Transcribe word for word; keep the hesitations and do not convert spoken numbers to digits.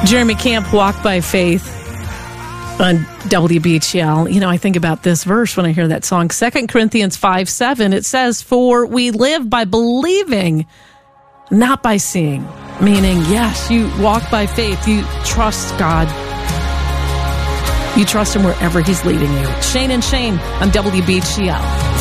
Jeremy Camp, Walk by Faith on W B H L. You know, I think about this verse when I hear that song. Second Corinthians five seven, it says, "For we live by believing, not by seeing." Meaning, yes, you walk by faith. You trust God. You trust Him wherever He's leading you. Shane and Shane on W B H L.